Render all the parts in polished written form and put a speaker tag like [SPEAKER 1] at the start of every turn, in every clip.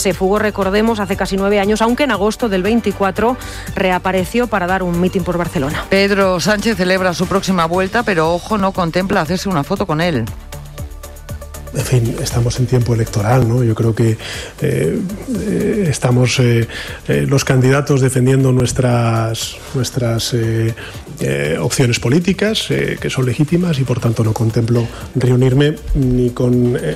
[SPEAKER 1] Se fugó, recordemos, hace casi 9 años, aunque en agosto del 24 reapareció para dar un mitin por Barcelona.
[SPEAKER 2] Pedro Sánchez celebra su próxima vuelta, pero ojo, no contempla hacerse una foto con él.
[SPEAKER 3] En fin, estamos en tiempo electoral, ¿no? Yo creo que estamos los candidatos defendiendo nuestras opciones políticas, que son legítimas, y por tanto no contemplo reunirme ni con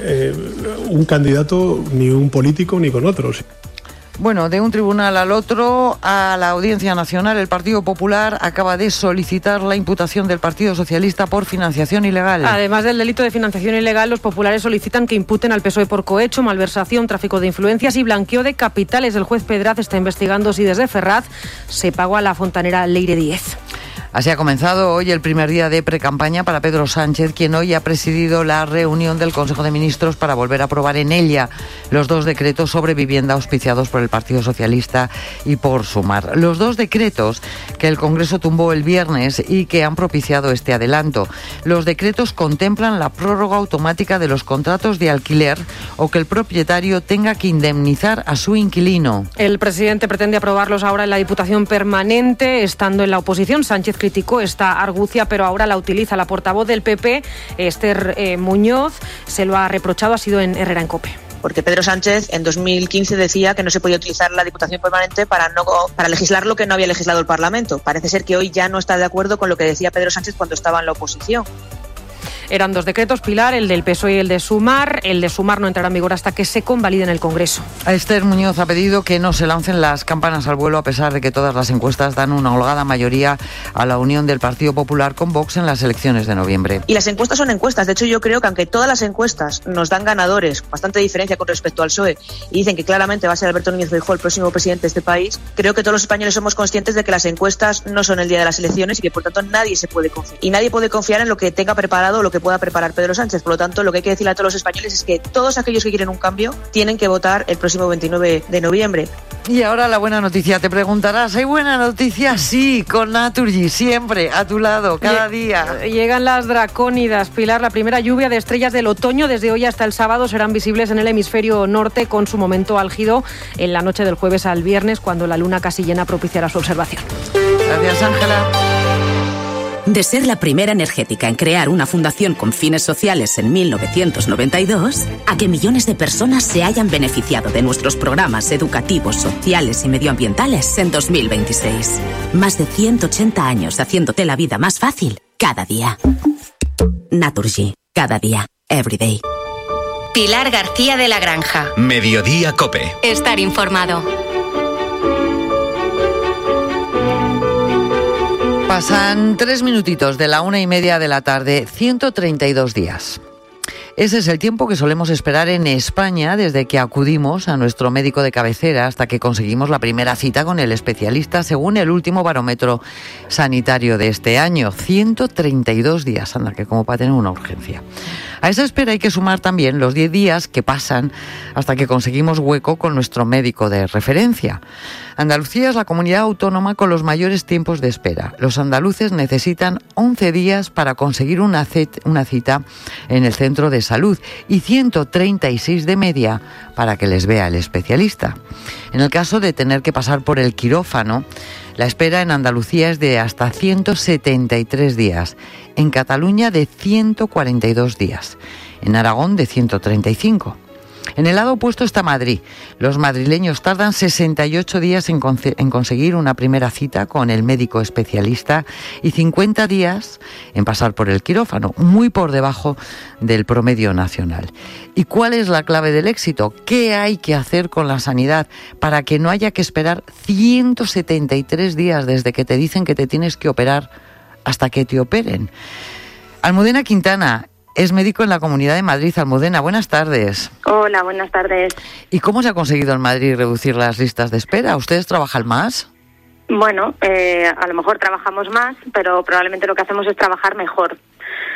[SPEAKER 3] un candidato, ni un político, ni con otros.
[SPEAKER 2] Bueno, de un tribunal al otro, a la Audiencia Nacional, el Partido Popular acaba de solicitar la imputación del Partido Socialista por financiación ilegal.
[SPEAKER 1] Además del delito de financiación ilegal, los populares solicitan que imputen al PSOE por cohecho, malversación, tráfico de influencias y blanqueo de capitales. El juez Pedraz está investigando si desde Ferraz se pagó a la fontanera Leire Díez.
[SPEAKER 2] Así ha comenzado hoy el primer día de precampaña para Pedro Sánchez, quien hoy ha presidido la reunión del Consejo de Ministros para volver a aprobar en ella los 2 decretos sobre vivienda auspiciados por el Partido Socialista y por Sumar. Los 2 decretos que el Congreso tumbó el viernes y que han propiciado este adelanto. Los decretos contemplan la prórroga automática de los contratos de alquiler o que el propietario tenga que indemnizar a su inquilino.
[SPEAKER 1] El presidente pretende aprobarlos ahora en la Diputación Permanente, estando en la oposición. Sánchez criticó esta argucia, pero ahora la utiliza. La portavoz del PP, Esther Muñoz, se lo ha reprochado, ha sido en Herrera en COPE.
[SPEAKER 4] Porque Pedro Sánchez en 2015 decía que no se podía utilizar la Diputación Permanente para legislar lo que no había legislado el Parlamento. Parece ser que hoy ya no está de acuerdo con lo que decía Pedro Sánchez cuando estaba en la oposición.
[SPEAKER 1] Eran 2 decretos, Pilar, el del PSOE y el de Sumar. El de Sumar no entrará en vigor hasta que se convalide en el Congreso.
[SPEAKER 2] Esther Muñoz ha pedido que no se lancen las campanas al vuelo, a pesar de que todas las encuestas dan una holgada mayoría a la unión del Partido Popular con Vox en las elecciones de noviembre.
[SPEAKER 4] Y las encuestas son encuestas. De hecho, yo creo que aunque todas las encuestas nos dan ganadores, bastante diferencia con respecto al PSOE, y dicen que claramente va a ser Alberto Núñez Feijóo el próximo presidente de este país, creo que todos los españoles somos conscientes de que las encuestas no son el día de las elecciones y que por tanto nadie se puede confiar. Y nadie puede confiar en lo que tenga preparado o lo que pueda preparar Pedro Sánchez. Por lo tanto, lo que hay que decirle a todos los españoles es que todos aquellos que quieren un cambio tienen que votar el próximo 29 de noviembre.
[SPEAKER 2] Y ahora la buena noticia. Te preguntarás, ¿hay buena noticia? Sí, con Naturgy, siempre a tu lado, cada día.
[SPEAKER 1] Llegan las dracónidas, Pilar. La primera lluvia de estrellas del otoño desde hoy hasta el sábado serán visibles en el hemisferio norte, con su momento álgido en la noche del jueves al viernes, cuando la luna casi llena propiciará su observación.
[SPEAKER 2] Gracias, Ángela.
[SPEAKER 5] De ser la primera energética en crear una fundación con fines sociales en 1992, a que millones de personas se hayan beneficiado de nuestros programas educativos, sociales y medioambientales en 2026. Más de 180 años haciéndote la vida más fácil cada día. Naturgy, cada día, every day.
[SPEAKER 6] Pilar García de la Granja.
[SPEAKER 7] Mediodía COPE.
[SPEAKER 6] Estar informado.
[SPEAKER 2] Pasan 3 minutitos de la 1:30 de la tarde, 132 días. Ese es el tiempo que solemos esperar en España desde que acudimos a nuestro médico de cabecera hasta que conseguimos la primera cita con el especialista, según el último barómetro sanitario de este año. 132 días, anda, que como para tener una urgencia. A esa espera hay que sumar también los 10 días que pasan hasta que conseguimos hueco con nuestro médico de referencia. Andalucía es la comunidad autónoma con los mayores tiempos de espera. Los andaluces necesitan 11 días para conseguir una cita en el centro de salud y 136 de media para que les vea el especialista. En el caso de tener que pasar por el quirófano, la espera en Andalucía es de hasta 173 días, en Cataluña de 142 días, en Aragón de 135. En el lado opuesto está Madrid. Los madrileños tardan 68 días en conseguir una primera cita con el médico especialista y 50 días en pasar por el quirófano, muy por debajo del promedio nacional. ¿Y cuál es la clave del éxito? ¿Qué hay que hacer con la sanidad para que no haya que esperar 173 días desde que te dicen que te tienes que operar hasta que te operen? Almudena Quintana es médico en la Comunidad de Madrid. Almudena, buenas tardes.
[SPEAKER 8] Hola, buenas tardes.
[SPEAKER 2] ¿Y cómo se ha conseguido en Madrid reducir las listas de espera? ¿Ustedes trabajan más?
[SPEAKER 8] Bueno, a lo mejor trabajamos más, pero probablemente lo que hacemos es trabajar mejor.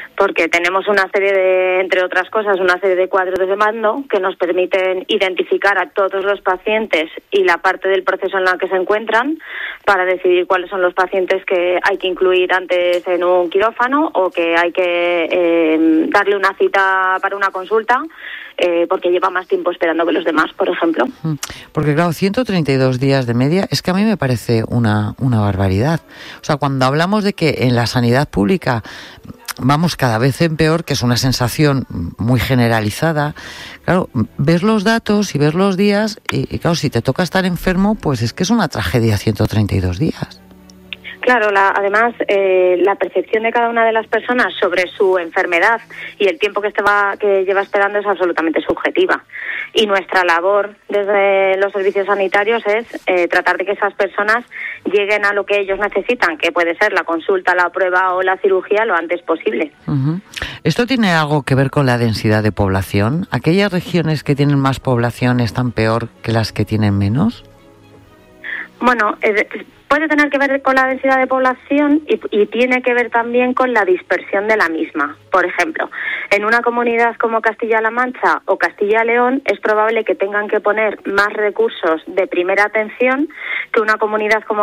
[SPEAKER 7] porque tenemos una serie de, entre otras cosas, una serie de cuadros de mando que nos permiten identificar a todos los pacientes y la parte del proceso en la que se encuentran para decidir cuáles son los pacientes que hay que incluir antes en un quirófano o que hay que darle una cita para una consulta porque lleva más tiempo esperando que los demás, por ejemplo.
[SPEAKER 2] Porque claro, 132 días de media es que a mí me parece una barbaridad. O sea, cuando hablamos de que en la sanidad pública vamos cada vez en peor, que es una sensación muy generalizada, claro, ves los datos y ves los días y claro, si te toca estar enfermo, pues es que es una tragedia 132 días.
[SPEAKER 7] Claro, además, la percepción de cada una de las personas sobre su enfermedad y el tiempo que lleva esperando es absolutamente subjetiva. Y nuestra labor desde los servicios sanitarios es tratar de que esas personas lleguen a lo que ellos necesitan, que puede ser la consulta, la prueba o la cirugía, lo antes posible.
[SPEAKER 2] Uh-huh. ¿Esto tiene algo que ver con la densidad de población? ¿Aquellas regiones que tienen más población están peor que las que tienen menos?
[SPEAKER 7] Bueno, puede tener que ver con la densidad de población y tiene que ver también con la dispersión de la misma. Por ejemplo, en una comunidad como Castilla-La Mancha o Castilla-León es probable que tengan que poner más recursos de primera atención que una comunidad como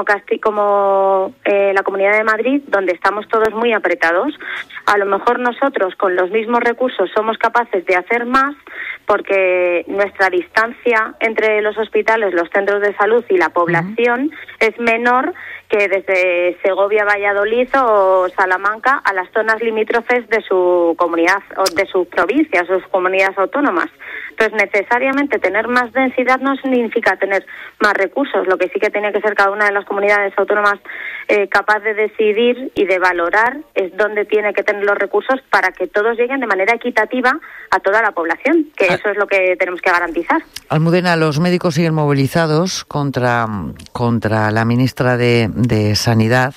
[SPEAKER 7] la Comunidad de Madrid, donde estamos todos muy apretados. A lo mejor nosotros con los mismos recursos somos capaces de hacer más porque nuestra distancia entre los hospitales, los centros de salud y la población es menor que desde Segovia, Valladolid o Salamanca a las zonas limítrofes de su comunidad o de sus provincias, sus comunidades autónomas. Entonces, necesariamente tener más densidad no significa tener más recursos. Lo que sí que tiene que ser cada una de las comunidades autónomas capaz de decidir y de valorar es dónde tiene que tener los recursos para que todos lleguen de manera equitativa a toda la población, que eso es lo que tenemos que garantizar.
[SPEAKER 2] Almudena, los médicos siguen movilizados contra la ministra de Sanidad.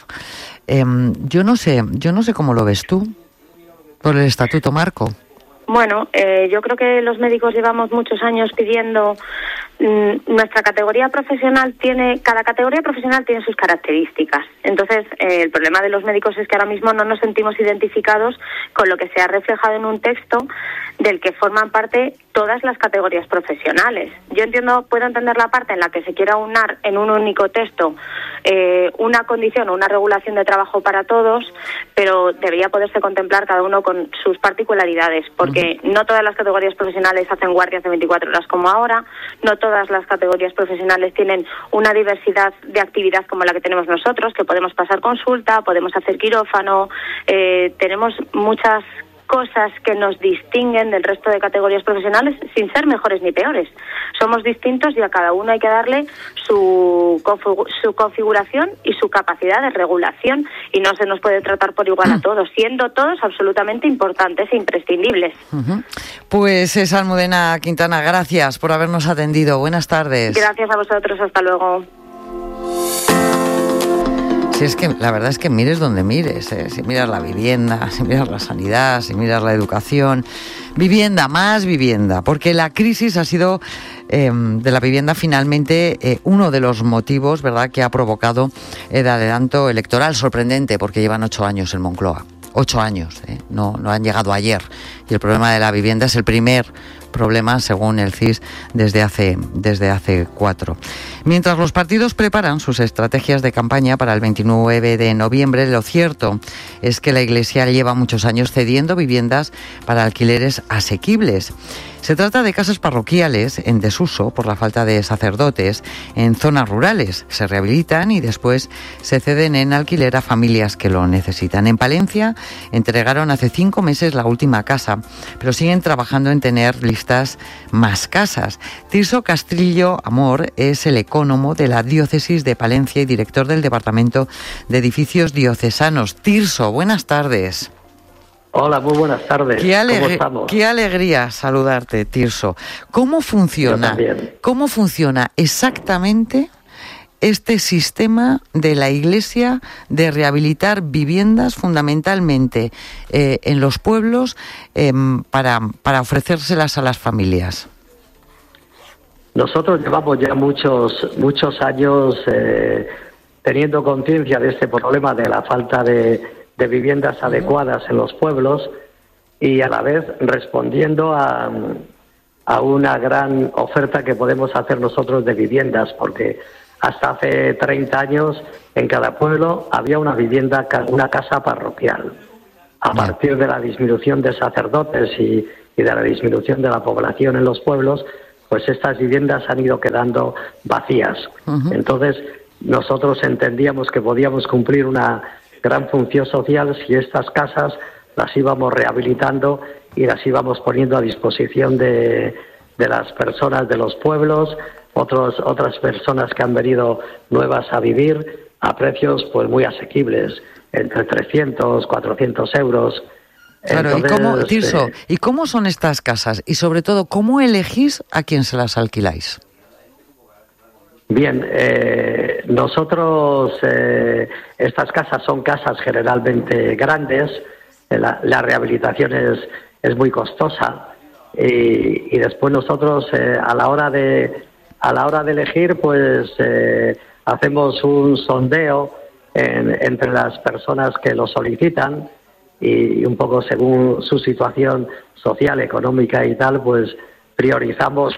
[SPEAKER 2] Yo no sé cómo lo ves tú por el Estatuto Marco.
[SPEAKER 7] Bueno, yo creo que los médicos llevamos muchos años pidiendo. Nuestra categoría profesional cada categoría profesional tiene sus características. Entonces, el problema de los médicos es que ahora mismo no nos sentimos identificados con lo que se ha reflejado en un texto del que forman parte todas las categorías profesionales. Yo puedo entender la parte en la que se quiera unar en un único texto una condición o una regulación de trabajo para todos, pero debería poderse contemplar cada uno con sus particularidades, porque no todas las categorías profesionales hacen guardias de 24 horas como ahora, no todas las categorías profesionales tienen una diversidad de actividad como la que tenemos nosotros, que podemos pasar consulta, podemos hacer quirófano, tenemos muchas cosas que nos distinguen del resto de categorías profesionales sin ser mejores ni peores. Somos distintos y a cada uno hay que darle su configuración y su capacidad de regulación y no se nos puede tratar por igual a todos, siendo todos absolutamente importantes e imprescindibles.
[SPEAKER 2] Pues es Almudena Quintana, gracias por habernos atendido. Buenas tardes.
[SPEAKER 7] Gracias a vosotros, hasta luego.
[SPEAKER 2] Si es que la verdad es que mires donde mires, si miras la vivienda, si miras la sanidad, si miras la educación, vivienda, más vivienda, porque la crisis ha sido de la vivienda finalmente uno de los motivos, ¿verdad?, que ha provocado el adelanto electoral sorprendente, porque llevan 8 años en Moncloa. 8 años, no han llegado ayer. Y el problema de la vivienda es el primer problema, según el CIS, desde hace 4. Mientras los partidos preparan sus estrategias de campaña para el 29 de noviembre, lo cierto es que la Iglesia lleva muchos años cediendo viviendas para alquileres asequibles. Se trata de casas parroquiales en desuso por la falta de sacerdotes en zonas rurales. Se rehabilitan y después se ceden en alquiler a familias que lo necesitan. En Palencia entregaron hace 5 meses la última casa, pero siguen trabajando en tener listas más casas. Tirso Castrillo Amor es el ecónomo de la Diócesis de Palencia y director del Departamento de Edificios Diocesanos. Tirso, buenas tardes.
[SPEAKER 8] Hola, muy buenas tardes. ¿Cómo estamos?
[SPEAKER 2] Qué alegría saludarte, Tirso. ¿Cómo funciona exactamente este sistema de la Iglesia de rehabilitar viviendas fundamentalmente en los pueblos para ofrecérselas a las familias?
[SPEAKER 8] Nosotros llevamos ya muchos años teniendo conciencia de este problema de la falta de de viviendas adecuadas en los pueblos y a la vez respondiendo a una gran oferta que podemos hacer nosotros de viviendas, porque hasta hace 30 años en cada pueblo había una vivienda, una casa parroquial. A partir de la disminución de sacerdotes y de la disminución de la población en los pueblos, pues estas viviendas han ido quedando vacías. Entonces, nosotros entendíamos que podíamos cumplir una gran función social si estas casas las íbamos rehabilitando y las íbamos poniendo a disposición de las personas de los pueblos, otras personas que han venido nuevas a vivir a precios pues muy asequibles, entre 300, 400 euros.
[SPEAKER 2] Claro, entonces, ¿y cómo son estas casas? Y sobre todo, ¿cómo elegís a quién se las alquiláis?
[SPEAKER 8] Bien, nosotros, estas casas son casas generalmente grandes, la rehabilitación es muy costosa y después nosotros a la hora de elegir pues hacemos un sondeo entre las personas que lo solicitan y un poco según su situación social, económica y tal, pues priorizamos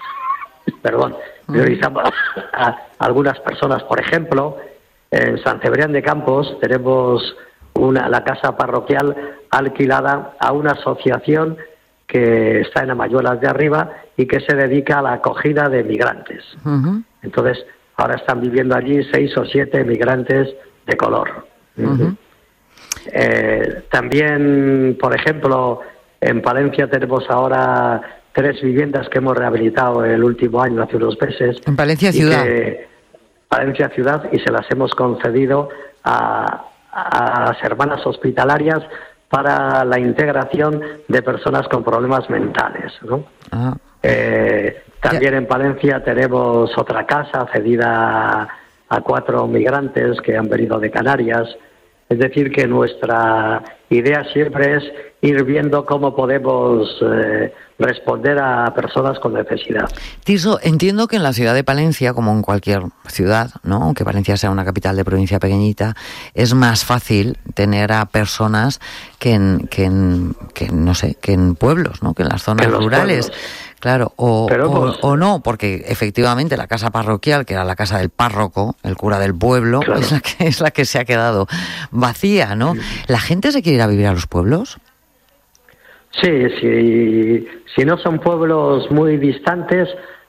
[SPEAKER 8] a algunas personas. Por ejemplo, en San Cebrián de Campos tenemos la casa parroquial alquilada a una asociación que está en Amayuelas de Arriba y que se dedica a la acogida de migrantes. Entonces, ahora están viviendo allí 6 o 7 migrantes de color. También, por ejemplo, en Palencia tenemos ahora 3 viviendas que hemos rehabilitado el último año, hace unos meses.
[SPEAKER 2] En Palencia Ciudad.
[SPEAKER 8] Palencia Ciudad, y se las hemos concedido a las hermanas hospitalarias para la integración de personas con problemas mentales, ¿no? También en Palencia tenemos otra casa cedida a 4 migrantes que han venido de Canarias. Es decir, que nuestra idea siempre es ir viendo cómo podemos responder a personas con necesidad.
[SPEAKER 2] Tirso, entiendo que en la ciudad de Palencia, como en cualquier ciudad, ¿no?, aunque Palencia sea una capital de provincia pequeñita, es más fácil tener a personas que en pueblos, ¿no?, que en las zonas rurales. Pueblos. Claro, o no, porque efectivamente la casa parroquial, que era la casa del párroco, el cura del pueblo, claro, es la que se ha quedado vacía, ¿no? ¿La gente se quiere ir a vivir a los pueblos?
[SPEAKER 8] Sí, si no son pueblos muy distantes,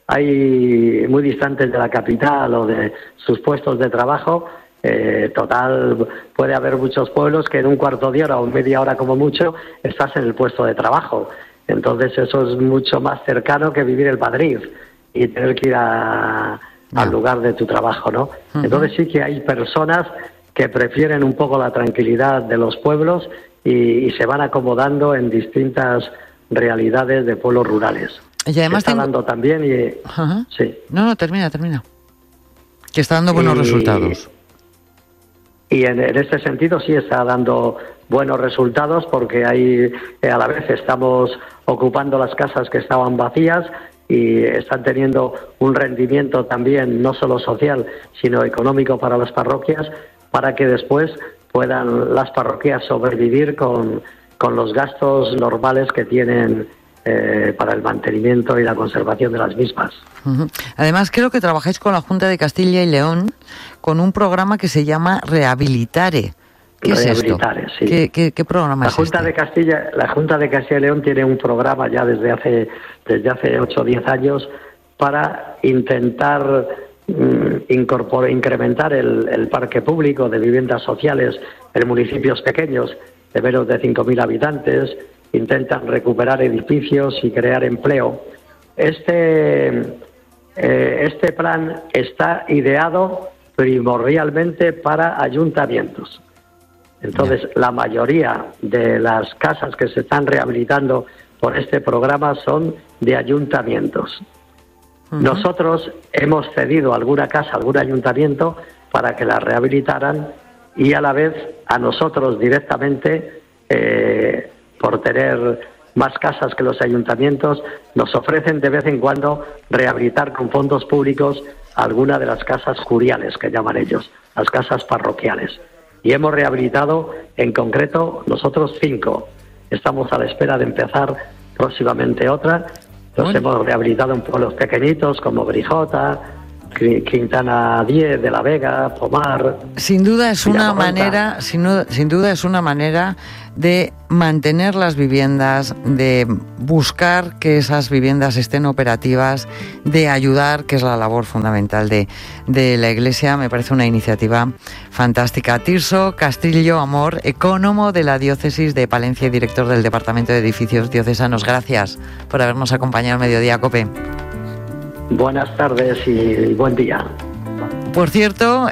[SPEAKER 8] muy distantes de la capital o de sus puestos de trabajo, total, puede haber muchos pueblos que en un cuarto de hora o media hora como mucho estás en el puesto de trabajo. Entonces eso es mucho más cercano que vivir en Madrid y tener que ir al lugar de tu trabajo, ¿no? Entonces sí que hay personas que prefieren un poco la tranquilidad de los pueblos y se van acomodando en distintas realidades de pueblos rurales.
[SPEAKER 2] Y además
[SPEAKER 8] está dando también sí.
[SPEAKER 2] No, termina. Que está dando buenos resultados.
[SPEAKER 8] Y en este sentido sí está dando buenos resultados porque ahí a la vez estamos ocupando las casas que estaban vacías y están teniendo un rendimiento también no solo social sino económico para las parroquias, para que después puedan las parroquias sobrevivir con los gastos normales que tienen para el mantenimiento y la conservación de las mismas.
[SPEAKER 2] Además, creo que trabajáis con la Junta de Castilla y León con un programa que se llama Rehabilitare. ¿Qué es esto?
[SPEAKER 8] Sí.
[SPEAKER 2] ¿Qué programa es este?
[SPEAKER 8] La Junta de Castilla y León tiene un programa ya desde hace 8 o 10 años para intentar incrementar el parque público de viviendas sociales en municipios pequeños de menos de 5.000 habitantes. Intentan recuperar edificios y crear empleo. Este plan está ideado primordialmente para ayuntamientos. Entonces, la mayoría de las casas que se están rehabilitando por este programa son de ayuntamientos. Nosotros hemos cedido alguna casa, algún ayuntamiento para que la rehabilitaran y a la vez a nosotros directamente, por tener más casas que los ayuntamientos, nos ofrecen de vez en cuando rehabilitar con fondos públicos alguna de las casas curiales que llaman ellos, las casas parroquiales. y hemos rehabilitado, en concreto, nosotros 5. Estamos a la espera de empezar próximamente otra. Los hemos rehabilitado en pueblos pequeñitos como Grijota, Quintana 10 de la Vega, Pomar.
[SPEAKER 2] Sin duda es una manera, sin duda es una manera de mantener las viviendas, de buscar que esas viviendas estén operativas, de ayudar, que es la labor fundamental de la Iglesia. Me parece una iniciativa fantástica. Tirso Castillo Amor, ecónomo de la Diócesis de Palencia y director del Departamento de Edificios Diocesanos. Gracias por habernos acompañado en Mediodía COPE.
[SPEAKER 8] Buenas tardes y buen día.
[SPEAKER 2] Por cierto,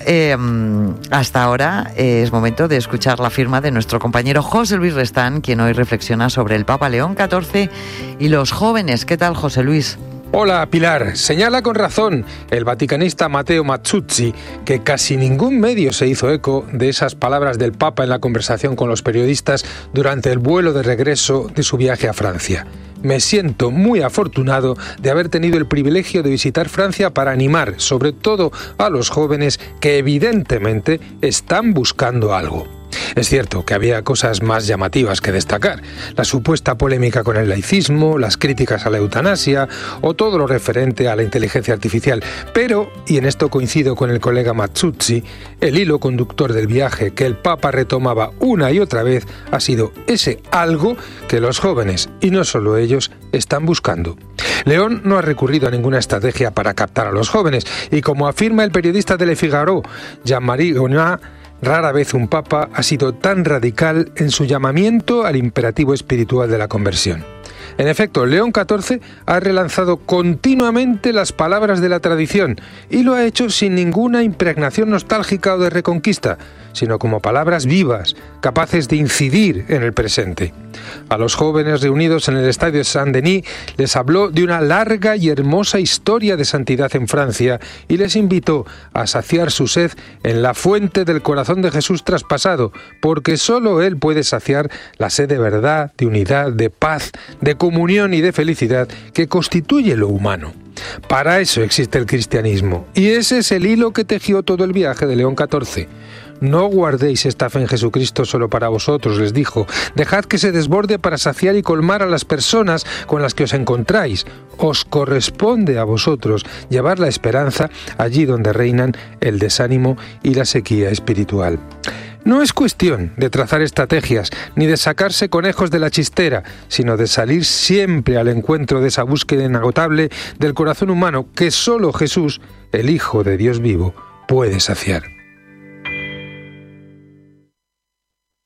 [SPEAKER 2] hasta ahora es momento de escuchar la firma de nuestro compañero José Luis Restán, quien hoy reflexiona sobre el Papa León XIV y los jóvenes. ¿Qué tal, José Luis?
[SPEAKER 9] Hola, Pilar. Señala con razón el vaticanista Matteo Mazzuzzi que casi ningún medio se hizo eco de esas palabras del Papa en la conversación con los periodistas durante el vuelo de regreso de su viaje a Francia. Me siento muy afortunado de haber tenido el privilegio de visitar Francia para animar, sobre todo a los jóvenes que evidentemente están buscando algo. Es cierto que había cosas más llamativas que destacar, la supuesta polémica con el laicismo, las críticas a la eutanasia o todo lo referente a la inteligencia artificial, pero, y en esto coincido con el colega Mazzuzzi, el hilo conductor del viaje que el Papa retomaba una y otra vez ha sido ese algo que los jóvenes, y no solo ellos, están buscando. León no ha recurrido a ninguna estrategia para captar a los jóvenes, y como afirma el periodista de Le Figaro, Jean-Marie Gonat, rara vez un papa ha sido tan radical en su llamamiento al imperativo espiritual de la conversión. En efecto, León XIV ha relanzado continuamente las palabras de la tradición y lo ha hecho sin ninguna impregnación nostálgica o de reconquista, sino como palabras vivas, capaces de incidir en el presente. A los jóvenes reunidos en el estadio Saint-Denis les habló de una larga y hermosa historia de santidad en Francia y les invitó a saciar su sed en la fuente del corazón de Jesús traspasado, porque solo Él puede saciar la sed de verdad, de unidad, de paz, de comunión y de felicidad que constituye lo humano. Para eso existe el cristianismo, y ese es el hilo que tejió todo el viaje de León XIV. No guardéis esta fe en Jesucristo solo para vosotros, les dijo. Dejad que se desborde para saciar y colmar a las personas con las que os encontráis. Os corresponde a vosotros llevar la esperanza allí donde reinan el desánimo y la sequía espiritual. No es cuestión de trazar estrategias, ni de sacarse conejos de la chistera, sino de salir siempre al encuentro de esa búsqueda inagotable del corazón humano que solo Jesús, el Hijo de Dios vivo, puede saciar.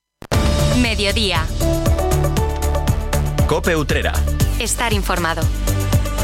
[SPEAKER 6] Mediodía.
[SPEAKER 10] COPE Utrera.
[SPEAKER 6] Estar informado.